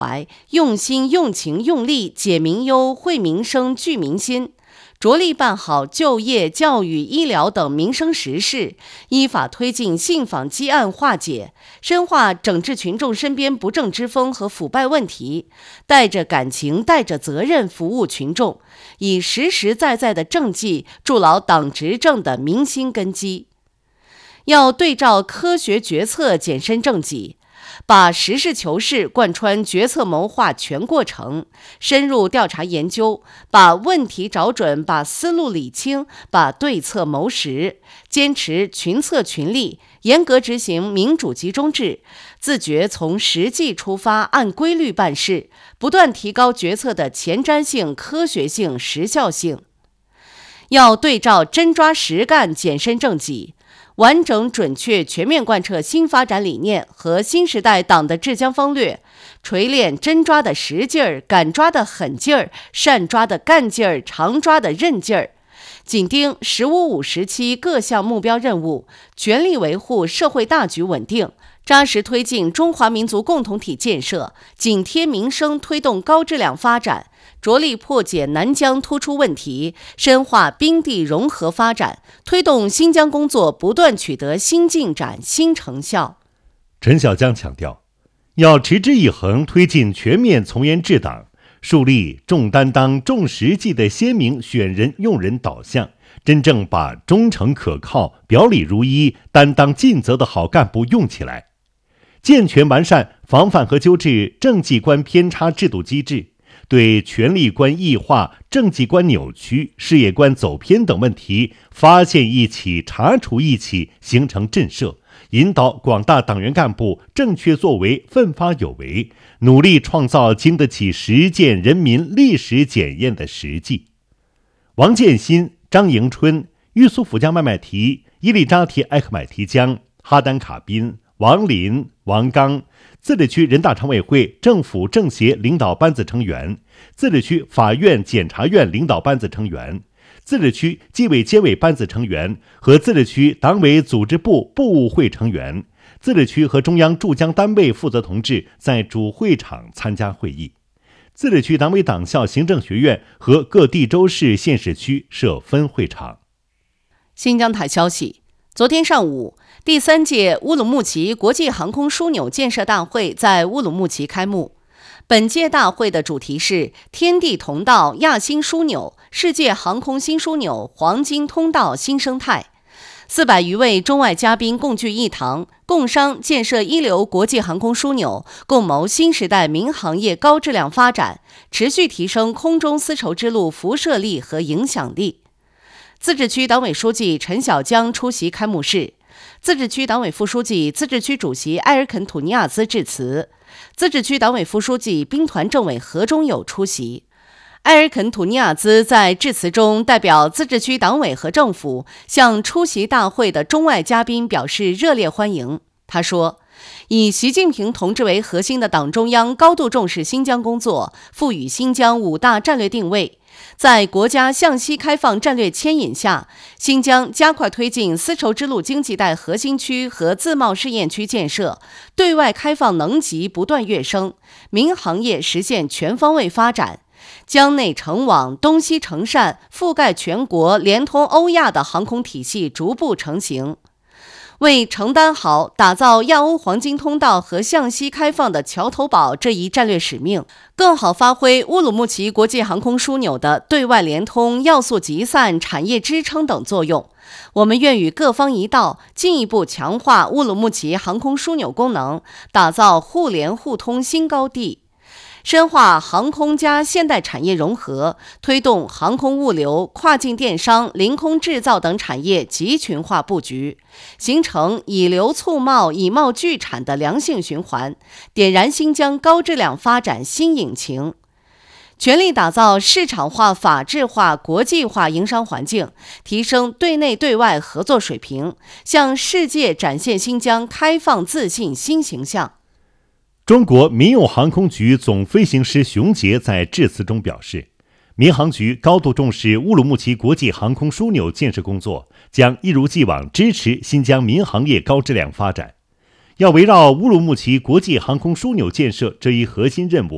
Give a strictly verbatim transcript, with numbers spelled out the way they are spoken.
怀，用心用情用力解民忧惠民生聚民心，着力办好就业、教育、医疗等民生实事，依法推进信访积案化解，深化整治群众身边不正之风和腐败问题，带着感情、带着责任服务群众，以实实在在的政绩筑牢党执政的民心根基。要对照科学决策检深政绩，把实事求是贯穿决策谋划全过程，深入调查研究，把问题找准，把思路理清，把对策谋实，坚持群策群力，严格执行民主集中制，自觉从实际出发，按规律办事，不断提高决策的前瞻性、科学性、时效性。要对照真抓实干检深政绩，完整准确全面贯彻新发展理念和新时代党的治疆方略，锤炼真抓的实劲儿、敢抓的狠劲儿、善抓的干劲儿、常抓的韧劲儿，紧盯“十五五”时期各项目标任务，全力维护社会大局稳定，扎实推进中华民族共同体建设，紧贴民生推动高质量发展，着力破解南疆突出问题，深化滨地融合发展，推动新疆工作不断取得新进展、新成效。 陈小江强调，要持之以恒推进全面从严治党，树立重担当、重实际的鲜明选人用人导向，真正把忠诚可靠、表里如一、担当尽责的好干部用起来，健全完善防范和纠治政绩观偏差制度机制，对权力观异化、政绩观扭曲、事业观走偏等问题发现一起、查处一起，形成震慑，引导广大党员干部正确作为、奋发有为，努力创造经得起实践人民历史检验的实际。王建新、张迎春、玉苏甫江麦麦提、伊利扎提埃克买提江、哈丹卡宾、王林、王刚，自治区人大常委会政府政协领导班子成员，自治区法院检察院领导班子成员，自治区纪委监委班子成员和自治区党委组织部部务会成员，自治区和中央驻疆单位负责同志在主会场参加会议。自治区党委党校行政学院和各地州市县市区设分会场。 新疆台消息，昨天上午，第三届乌鲁木齐国际航空枢纽建设大会在乌鲁木齐开幕。本届大会的主题是天地同道亚新枢纽，世界航空新枢纽，黄金通道新生态。四百余位中外嘉宾共聚一堂，共商建设一流国际航空枢纽，共谋新时代民航业高质量发展，持续提升空中丝绸之路辐射力和影响力。自治区党委书记陈小江出席开幕式，自治区党委副书记、自治区主席埃尔肯吐尼亚兹致辞，自治区党委副书记、兵团政委何忠友出席。埃尔肯吐尼亚兹在致辞中代表自治区党委和政府向出席大会的中外嘉宾表示热烈欢迎。他说，以习近平同志为核心的党中央高度重视新疆工作，赋予新疆五大战略定位。在国家向西开放战略牵引下，新疆加快推进丝绸之路经济带核心区和自贸试验区建设，对外开放能级不断跃升，民航业实现全方位发展，疆内成网、东西成善，覆盖全国、连通欧亚的航空体系逐步成型。为承担好打造亚欧黄金通道和向西开放的桥头堡这一战略使命，更好发挥乌鲁木齐国际航空枢纽的对外联通、要素集散、产业支撑等作用，我们愿与各方一道，进一步强化乌鲁木齐航空枢纽功能，打造互联互通新高地。深化航空加现代产业融合，推动航空物流、跨境电商、临空制造等产业集群化布局，形成以流促贸、以贸聚产的良性循环，点燃新疆高质量发展新引擎。全力打造市场化、法治化、国际化营商环境，提升对内对外合作水平，向世界展现新疆开放自信新形象。 中国民用航空局总飞行师熊杰在致辞中表示，民航局高度重视乌鲁木齐国际航空枢纽建设工作，将一如既往支持新疆民航业高质量发展。要围绕乌鲁木齐国际航空枢纽建设这一核心任务，